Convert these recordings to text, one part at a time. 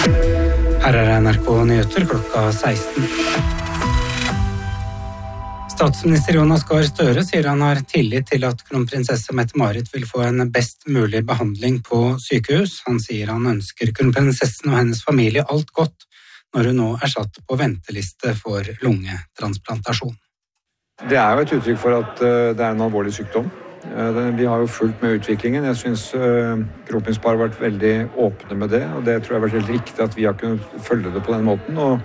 Her NRK Nyheter klokka 16. Statsminister Jonas Gahr Støre sier han har tillit til at kronprinsesse Mette-Marit vil få en best mulig behandling på sykehus. Han sier han ønsker kronprinsessen og hennes familie alt godt når hun nå satt på venteliste for lungetransplantasjon. Det jo et uttrykk for at det en alvorlig sykdom. Vi har jo fulgt med utviklingen. Jeg synes kronprinsparet har vært veldig åpne med det, og det tror jeg har vært helt riktig at vi har kunnet følge det på den måten. Og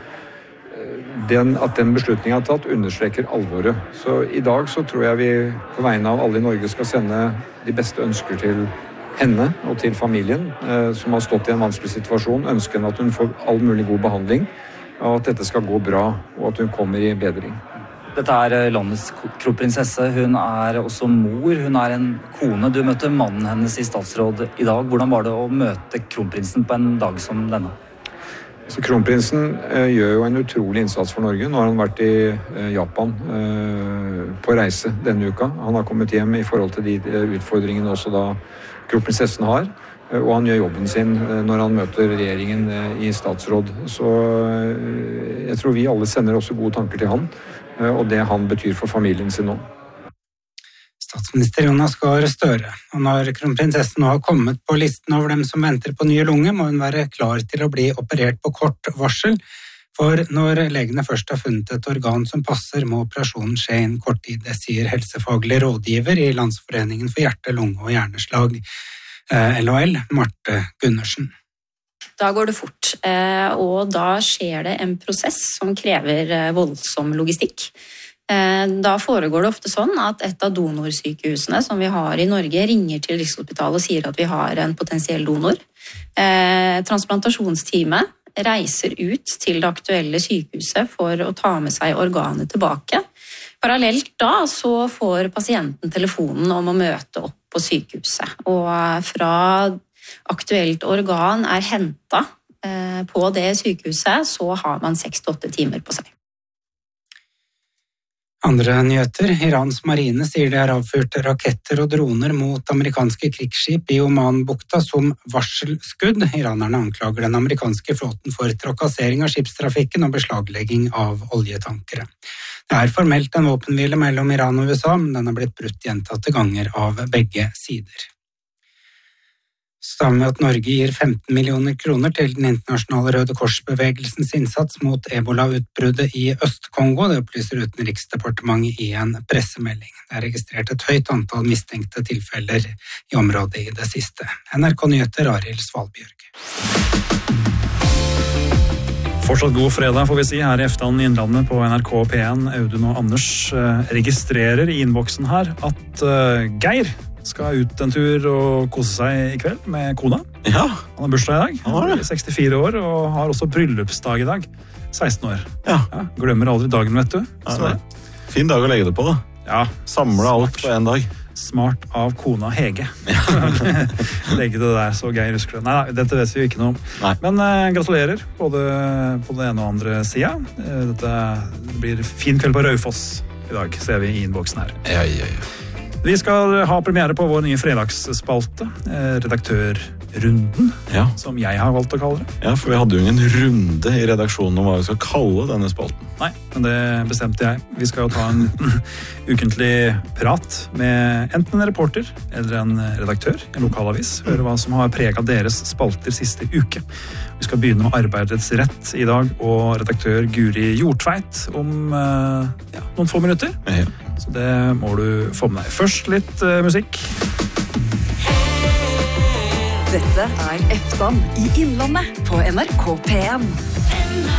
at den beslutningen har tatt understreker alvoret. Så i dag så tror jeg vi på vegne av alle i Norge skal sende de beste ønsker til henne og til familien som har stått i en vanskelig situasjon. Ønsker henne at hun får all mulig god behandling, og at dette skal gå bra, og at hun kommer i bedring. Dette landets kronprinsesse. Hun også mor, hun en kone. Du møtte mannen hennes i statsråd i dag. Hvordan var det å møte kronprinsen på en dag som denne? Så kronprinsen gjør jo en utrolig innsats for Norge. Nå har han vært i Japan på reise denne uka. Han har kommet hjem i forhold til de utfordringene også da kronprinsessen har. Og han gjør jobben sin når han møter regjeringen i statsråd. Så jeg tror vi alle sender også gode tanker til han, og det han betyr for familien sin nå. Statsminister Jonas Gahr Støre. Og når kronprinsessen nå har kommet på listen over dem som venter på nye lunger, må hun være klar til å bli operert på kort varsel. For når legene først har funnet et organ som passer, må operasjonen skje innen kort tid. Det sier helsefaglig rådgiver i Landsforeningen for hjerte-, lunge- og hjerneslag, LHL, Marte Gundersen. Da går det fort, og da skjer det en prosess som krever voldsom logistikk. Da foregår det ofte sånn at et av donorsykehusene som vi har i Norge ringer til Rikshospitalet og sier at vi har en potensiell donor. Transplantasjonsteamet reiser ut til det aktuelle sykehuset for å ta med seg organet tilbake. Parallelt da så får pasienten telefonen om å møte opp på sykehuset, og fra aktuelt organ hentet på det sykehuset, så har man 6-8 timer på seg. Andre nyheter. Irans marine sier de har avfyrt raketter og droner mot amerikanske krigsskip i Omanbukta som varselskudd. Iranerne anklager den amerikanske flåten for trakassering av skipstrafikken og beslaglegging av oljetankere. Det formelt en våpenhvile mellom Iran og USA, men den har blitt brutt gjentatte ganger av begge sider. Sammen med at Norge gir 15 millioner kroner til den internasjonale Røde Kors-bevegelsens innsats mot ebola-utbruddet i Øst-Kongo, det opplyser Utenriksdepartementet i en pressemelding. Det registrert et høyt antall mistenkte tilfeller i området i det siste. NRK Nyheter, Arild Svalbjørg. Fortsatt god fredag får vi si her i Eftan i Innlandet på NRK P1. Audun og Anders registrerer i innboksen her at Geir skal ut en tur og kose seg i kveld med kona. Ja. Han har bursdag i dag. Han er 64 år og har også bryllupsdag i dag. 16 år. Ja. Glemmer aldri dagen, vet du. Ja, fin dag å legge det på da. Ja. Samle alt på en dag. Smart av kona Hege. Legge det der så Geir husker det. Nei, dette vet vi jo ikke noe om. Nei. Men gratulerer både på det ene og andre siden. Dette blir fin kveld på Raufoss i dag, ser vi i innboksen her. Ja. Vi skal ha premiere på vår nye fredagsspalte, redaktørrunden, som jeg har valgt å kalle det. Ja, for vi hadde jo ingen runde i redaksjonen om hva vi skal kalle denne spalten. Nei, men det bestemte jeg. Vi skal jo ta en ukentlig prat med enten en reporter eller en redaktør i en lokalavis, høre hva som har preget deres spalter siste uke. Vi skal begynne med Arbeidets rett i dag, og redaktør Guri Hjortveit om noen få minutter. Ja. Så det må du få med deg. Først litt musikk. Dette Eftan i Innlandet på NRK P1.